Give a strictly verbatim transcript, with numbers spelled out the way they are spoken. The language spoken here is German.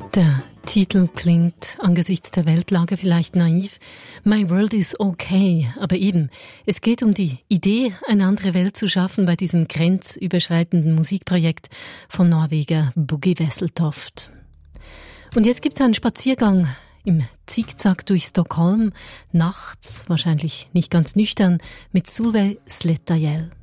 Der Titel klingt angesichts der Weltlage vielleicht naiv. My World is okay. Aber eben, es geht um die Idee, eine andere Welt zu schaffen bei diesem grenzüberschreitenden Musikprojekt von Norweger Bugge Wesseltoft. Und jetzt gibt's einen Spaziergang im Zickzack durch Stockholm, nachts, wahrscheinlich nicht ganz nüchtern, mit Solveig Sletterhjell.